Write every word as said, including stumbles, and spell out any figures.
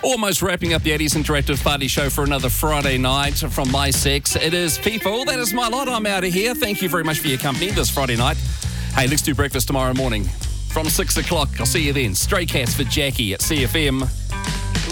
Almost wrapping up the eighties Interactive Party Show for another Friday night from my sex. It is people. That is my lot. I'm out of here. Thank you very much for your company this Friday night. Hey, let's do breakfast tomorrow morning from six o'clock. I'll see you then. Stray Cats for Jackie at C F M.